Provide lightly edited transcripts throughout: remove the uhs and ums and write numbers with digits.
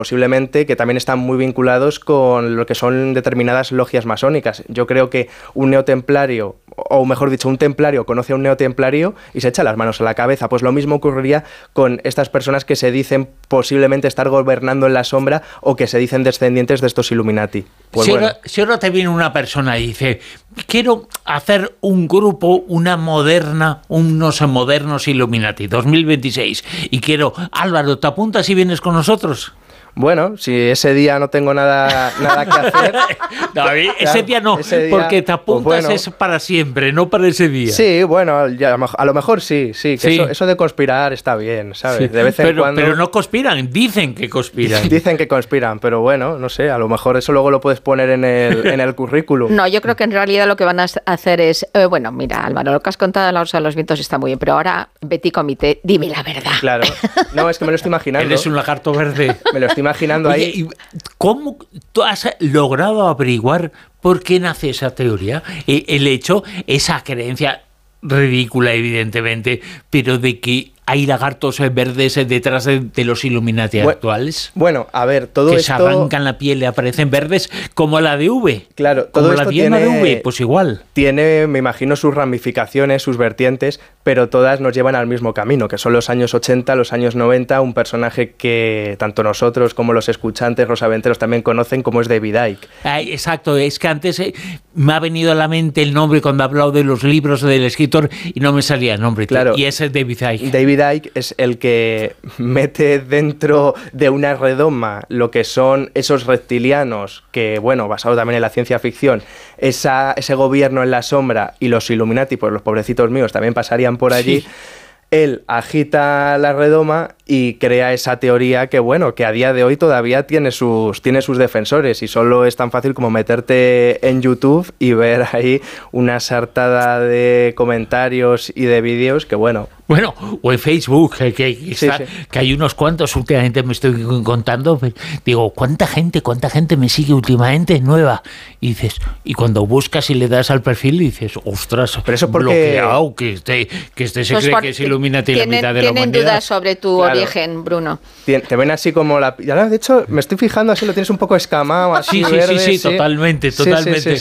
posiblemente que también están muy vinculados con lo que son determinadas logias masónicas. Yo creo que un neotemplario, o mejor dicho, un templario conoce a un neotemplario y se echa las manos a la cabeza. Pues lo mismo ocurriría con estas personas que se dicen posiblemente estar gobernando en la sombra o que se dicen descendientes de estos Illuminati. Pues si ahora te viene una persona y dice, quiero hacer un grupo, unos modernos Illuminati 2026, y quiero, Álvaro, ¿te apuntas y vienes con nosotros? Bueno, si ese día no tengo nada que hacer... No, ese día no, porque te apuntas pues bueno, es para siempre, no para ese día. Sí, bueno, ya, a lo mejor sí, que sí. Eso de conspirar está bien, ¿sabes? Sí. De vez en cuando... Pero no conspiran, dicen que conspiran. Dicen que conspiran, pero bueno, no sé, a lo mejor eso luego lo puedes poner en el currículum. No, yo creo que en realidad lo que van a hacer es... bueno, mira, Álvaro, lo que has contado de la Rosa de los Vientos está muy bien, pero ahora, Petit Comité, dime la verdad. Claro, no, es que me lo estoy imaginando. Eres un lagarto verde. Me lo estoy imaginando. Oye, ahí. ¿Cómo tú has logrado averiguar por qué nace esa teoría? El hecho, esa creencia ridícula, evidentemente, pero de que hay lagartos verdes detrás de los Illuminati actuales. Bueno, a ver, todo que esto... se arrancan la piel y aparecen verdes como la de V. Claro, como todo la esto diana tiene, de V, pues igual. Tiene, me imagino, sus ramificaciones, sus vertientes, pero todas nos llevan al mismo camino, que son los años 80, los años 90, un personaje que tanto nosotros como los escuchantes, los aventeros también conocen, como es David Icke. Exacto, es que antes me ha venido a la mente el nombre cuando he hablado de los libros del escritor y no me salía el nombre. Claro, y ese es David Icke. David Icke es el que mete dentro de una redoma lo que son esos reptilianos, que bueno, basado también en la ciencia ficción, ese gobierno en la sombra, y los Illuminati, pues los pobrecitos míos también pasarían por allí. Sí. Él agita la redoma y crea esa teoría que, bueno, que a día de hoy todavía tiene sus defensores, y solo es tan fácil como meterte en YouTube y ver ahí una sartada de comentarios y de vídeos que, bueno... Bueno, o en Facebook, que hay unos cuantos, últimamente me estoy contando, digo, ¿cuánta gente me sigue últimamente nueva? Y dices, y cuando buscas y le das al perfil, dices, ostras, pero eso porque... bloqueado, que este se cree que es Illuminati la mitad de la humanidad. Tienen dudas sobre tu origen, Bruno. Te ven así como la... De hecho, me estoy fijando así, lo tienes un poco escamado, así verde. Sí, totalmente. Sí.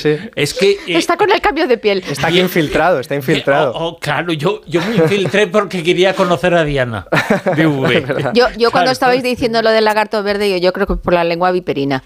Es que... está con el cambio de piel. Está aquí infiltrado. Claro, yo me infiltré porque quería conocer a Diana de V. Yo cuando estabais diciendo lo del lagarto verde, yo creo que por la lengua viperina.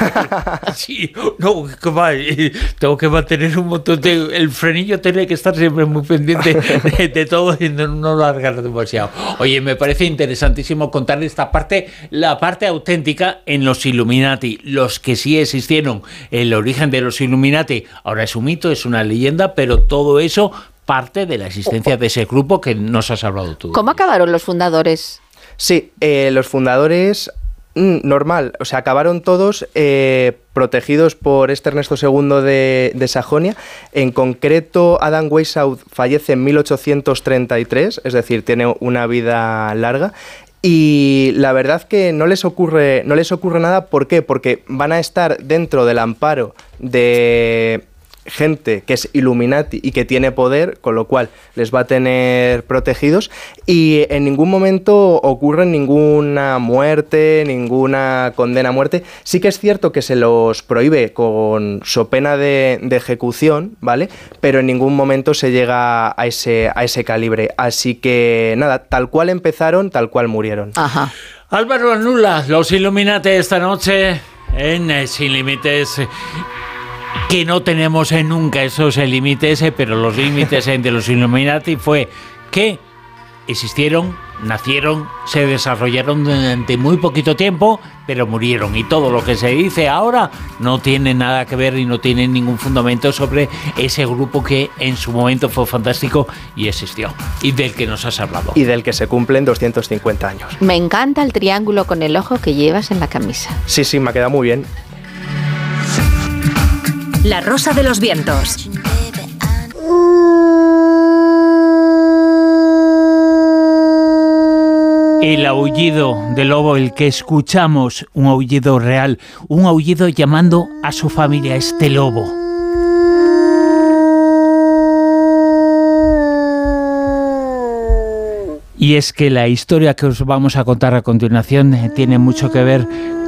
Sí, no, tengo que mantener un montón de... El frenillo tiene que estar siempre muy pendiente de todo y no largar demasiado. Oye, me parece interesantísimo contar esta parte, la parte auténtica en los Illuminati, los que sí existieron, el origen de los Illuminati. Ahora es un mito, es una leyenda, pero todo eso parte de la existencia de ese grupo que nos has hablado tú. ¿Cómo acabaron los fundadores? Sí, los fundadores, normal, o sea, acabaron todos protegidos por este Ernesto II de Sajonia. En concreto, Adam Weishaupt fallece en 1833, es decir, tiene una vida larga. Y la verdad que no les ocurre nada. ¿Por qué? Porque van a estar dentro del amparo de gente que es Illuminati y que tiene poder, con lo cual les va a tener protegidos, y en ningún momento ocurre ninguna muerte, ninguna condena a muerte. Sí que es cierto que se los prohíbe con so pena de ejecución, ¿vale? Pero en ningún momento se llega a ese calibre. Así que nada, tal cual empezaron, tal cual murieron. Ajá. Álvaro Anula, los Illuminati esta noche en Sin Límites. Que no tenemos nunca esos límites, pero los límites de los Illuminati fue que existieron, nacieron, se desarrollaron durante muy poquito tiempo, pero murieron. Y todo lo que se dice ahora no tiene nada que ver y no tiene ningún fundamento sobre ese grupo que en su momento fue fantástico y existió. Y del que nos has hablado. Y del que se cumplen 250 años. Me encanta el triángulo con el ojo que llevas en la camisa. Sí, me ha quedado muy bien. La Rosa de los Vientos. El aullido del lobo, el que escuchamos, un aullido real, un aullido llamando a su familia, este lobo. Y es que la historia que os vamos a contar a continuación tiene mucho que ver